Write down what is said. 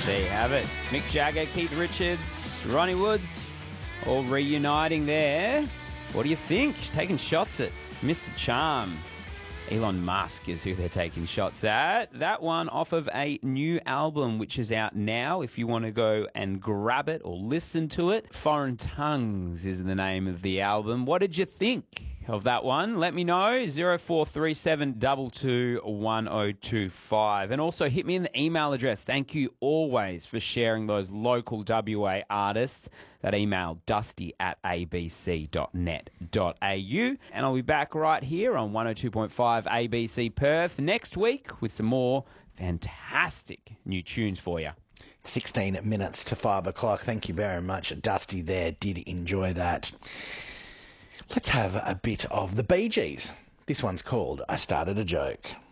There you have it. Mick Jagger, Keith Richards, Ronnie Woods, all reuniting there. What do you think? Taking shots at Mr. Charm. Elon Musk is who they're taking shots at. That one off of a new album, which is out now if you want to go and grab it or listen to it. Foreign Tongues is the name of the album. What did you think of that one? Let me know. 0437 22 1025. And also hit me in the email address. Thank you always for sharing those local WA artists. That email, dusty@abc.net.au. And I'll be back right here on 102.5 ABC Perth next week with some more fantastic new tunes for you. 16 minutes to 5 o'clock. Thank you very much, Dusty there. Did enjoy that. Let's have a bit of the Bee Gees. This one's called I Started a Joke.